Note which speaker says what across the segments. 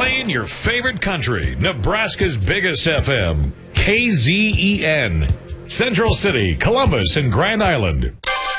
Speaker 1: Playing your favorite country, Nebraska's biggest FM, KZEN. Central City, Columbus, and Grand Island.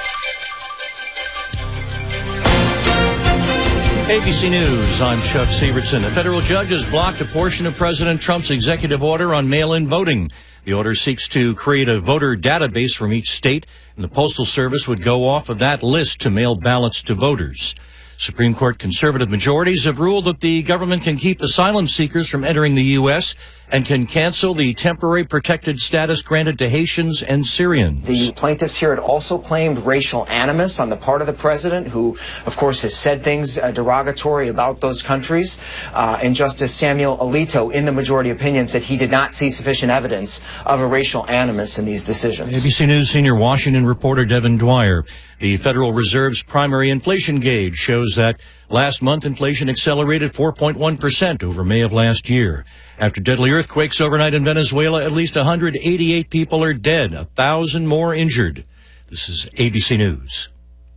Speaker 2: ABC News, I'm Chuck Severson. A federal judge has blocked a portion of President Trump's executive order on mail-in voting. The order seeks to create a voter database from each state, and the Postal Service would go off of that list to mail ballots to voters. Supreme Court conservative majorities have ruled that the government can keep asylum seekers from entering the U.S. and can cancel the temporary protected status granted to Haitians and Syrians.
Speaker 3: The plaintiffs here had also claimed racial animus on the part of the president, who, of course, has said things derogatory about those countries. And Justice Samuel Alito, in the majority opinion, said he did not see sufficient evidence of a racial animus in these decisions.
Speaker 2: ABC News senior Washington reporter Devin Dwyer. The Federal Reserve's primary inflation gauge shows that last month inflation accelerated 4.1% over May of last year. After deadly earthquakes overnight in Venezuela, at least 188 people are dead, 1,000 more injured. This is ABC News.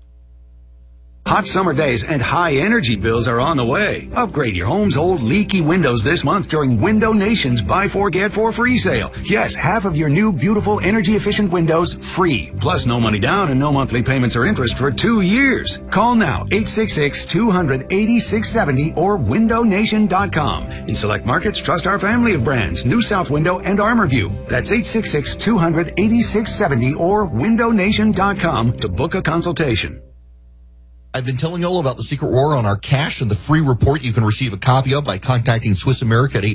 Speaker 4: Hot summer days and high energy bills are on the way. Upgrade your home's old leaky windows this month during Window Nation's Buy 4 Get 4 free sale. Yes, half of your new beautiful energy efficient windows free. Plus no money down and no monthly payments or interest for 2 years. Call now 866-200-8670 or windownation.com. In select markets, trust our family of brands, New South Window and ArmorView. That's 866-200-8670 or windownation.com to book a consultation.
Speaker 5: I've been telling you all about the Secret War on our cash and the free report you can receive a copy of by contacting Swiss America at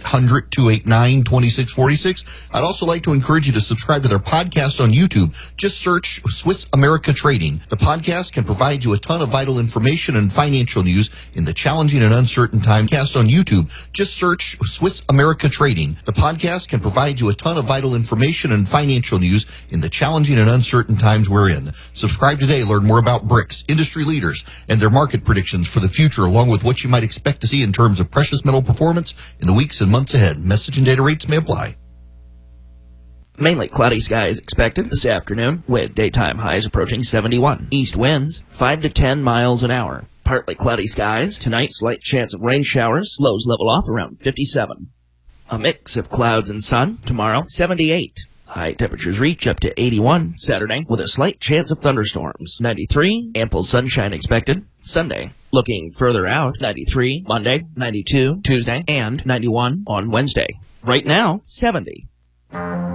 Speaker 5: 800-289-2646. I'd also like to encourage you to subscribe to their podcast on YouTube. Just search Swiss America Trading. The podcast can provide you a ton of vital information and financial news in the challenging and uncertain time. Cast on YouTube. Just search Swiss America Trading. The podcast can provide you a ton of vital information and financial news in the challenging and uncertain times we're in. Subscribe today. Learn more about BRICS, industry leaders, and their market predictions for the future, along with what you might expect to see in terms of precious metal performance in the weeks and months ahead. Message and data rates may apply.
Speaker 6: Mainly cloudy skies expected this afternoon, with daytime highs approaching 71. East winds 5 to 10 miles an hour. Partly cloudy skies. Tonight, slight chance of rain showers. Lows level off around 57. A mix of clouds and sun. Tomorrow, 78. High temperatures reach up to 81 Saturday with a slight chance of thunderstorms. 93, ample sunshine expected. Sunday, looking further out, 93 Monday, 92 Tuesday, and 91 on Wednesday. Right now, 70.